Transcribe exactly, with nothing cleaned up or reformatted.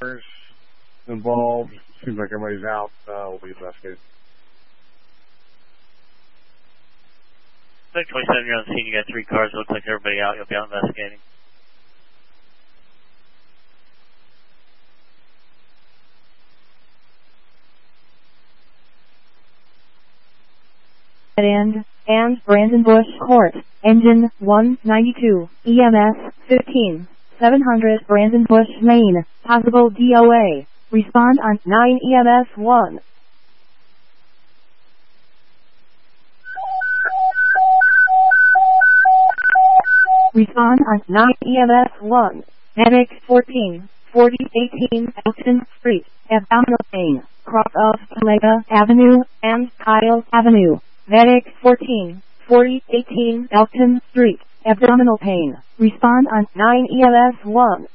cars involved. Seems like everybody's out. Uh, we'll be investigating. six twenty-seven, you're on the scene. You got three cars. It looks like everybody out. You'll be out investigating. And, and Brandenbush Court, engine one ninety-two, E M S fifteen, seven hundred Brandenbush, Maine, possible D O A, respond on nine E M S one. Respond on nine E M S one, medic fourteen, forty eighteen Elton Street, abdominal pain, cross of Talega Avenue and Kyle Avenue. Medic fourteen, forty eighteen Elton Street, abdominal pain. Respond on nine E M S one.